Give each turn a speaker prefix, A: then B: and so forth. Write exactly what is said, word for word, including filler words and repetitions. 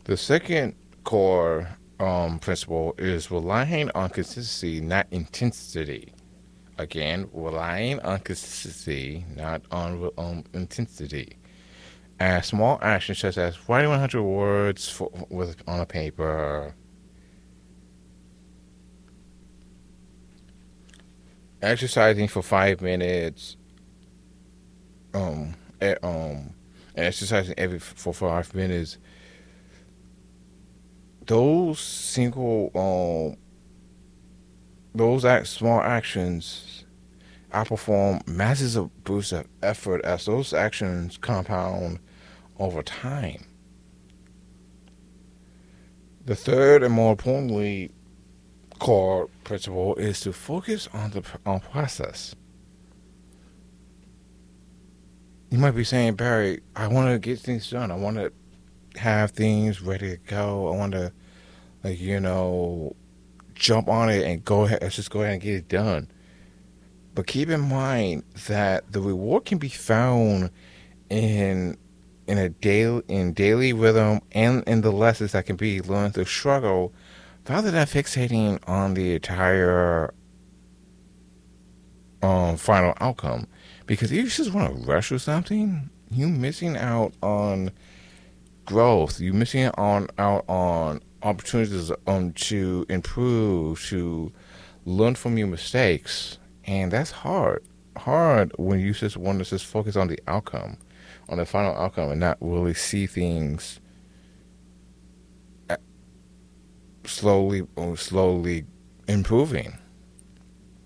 A: The second core um, principle is relying on consistency, not intensity. Again, relying on consistency, not on um, intensity. As small actions such as writing one hundred words for, with on a paper, exercising for five minutes, um, e- um, and exercising every for five minutes. Those single, um, those act, small actions outperform massive boosts of effort as those actions compound over time. The third and more importantly core principle is to focus on the on process. You might be saying, Barry, I want to get things done. I want to have things ready to go. I want to, like, you know, jump on it and go ahead. Let's just go ahead and get it done. But keep in mind that the reward can be found in in a daily in daily rhythm and in the lessons that can be learned through struggle, rather than fixating on the entire um, final outcome. Because if you just want to rush or something, you missing out on growth. You missing on out on opportunities um to improve, to learn from your mistakes, and that's hard. Hard when you just want to just focus on the outcome, on the final outcome, and not really see things slowly or slowly improving.